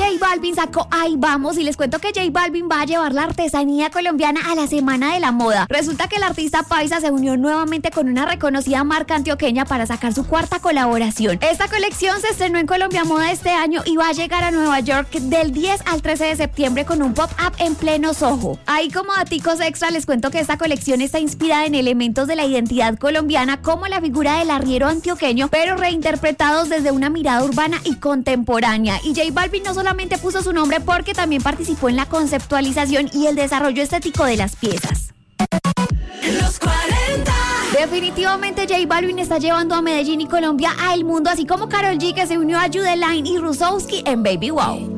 Balvin sacó Ahí Vamos y les cuento que J Balvin va a llevar la artesanía colombiana a la Semana de la Moda. Resulta que el artista paisa se unió nuevamente con una reconocida marca antioqueña para sacar su cuarta colaboración. Esta colección se estrenó en Colombia Moda este año y va a llegar a Nueva York del 10 al 13 de septiembre con un pop-up en pleno Soho. Ahí como daticos extra les cuento que esta colección está inspirada en elementos de la identidad colombiana como la figura del arriero antioqueño, pero reinterpretados desde una mirada urbana y contemporánea. Y J Balvin no solamente puso su nombre porque también participó en la conceptualización y el desarrollo estético de las piezas. Los 40. Definitivamente J Balvin está llevando a Medellín y Colombia al mundo, así como Karol G, que se unió a Jude Line y Rusowski en Baby Wow.